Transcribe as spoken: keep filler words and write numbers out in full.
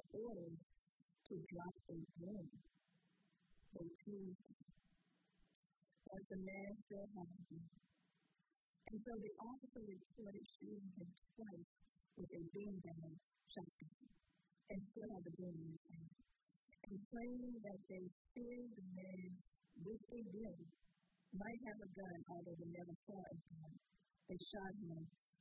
were ordered to drop a gun. They teased him. But the man still had him. And so the officer reported shooting him twice with a beanbag shotgun and still had the gun in his hand, complaining that they feared the man with a gun might have a gun, although they never saw a gun. They shot him